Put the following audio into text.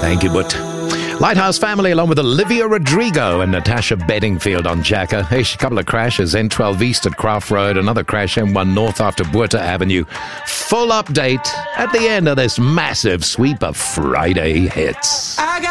Thank you, but Lighthouse Family along with Olivia Rodrigo and Natasha Bedingfield on Jacka. Hey, a couple of crashes, N12 East at Craft Road, another crash M1 North after Buerta Avenue. Full update at the end of this massive sweep of Friday hits.